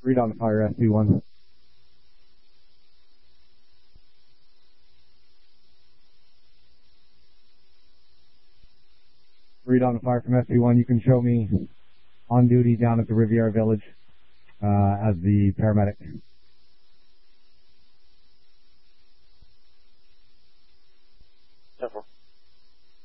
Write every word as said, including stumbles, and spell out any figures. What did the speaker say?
Read on the fire, S P one. Read on the fire from S P one. You can show me on duty down at the Riviera Village uh, as the paramedic.